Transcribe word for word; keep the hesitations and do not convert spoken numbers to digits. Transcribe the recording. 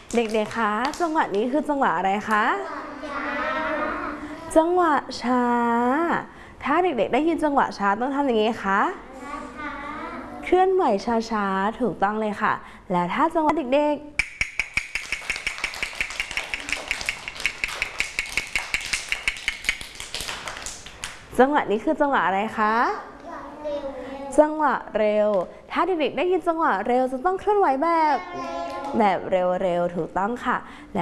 เด็กๆคะจังหวะนี้คือจังหวะอะไรคะจังหวะช้าถ้าเด็กๆได้ยินจังหวะช้าต้องทำอย่างนี้คะเคลื่อนไหวช้าๆถูกต้องเลยค่ะแล้วถ้าจังหวะเด็กๆจังหวะนี้คือจังหวะอะไรคะจังหวะเร็วถ้าเด็กๆได้ยินจังหวะเร็วจะต้องเคลื่อนไหวแบบแบบเร็วๆถูกต้องค่ะ